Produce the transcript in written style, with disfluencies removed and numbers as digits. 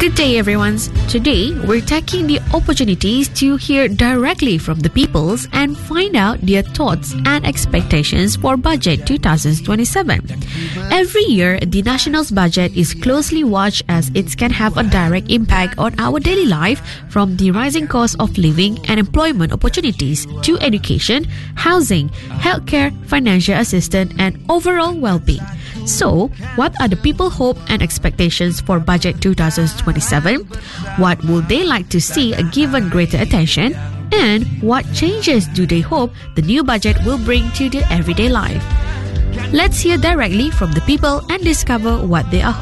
Good day, everyone. Today, we're taking the opportunities to hear directly from the peoples and find out their thoughts and expectations for Budget 2027. Every year, the National's budget is closely watched as it can have a direct impact on our daily life, from the rising cost of living and employment opportunities to education, housing, healthcare, financial assistance, and overall well-being. So, what are the people hope and expectations for Budget 2027? What would they like to see given greater attention? And what changes do they hope the new budget will bring to their everyday life? Let's hear directly from the people and discover what they are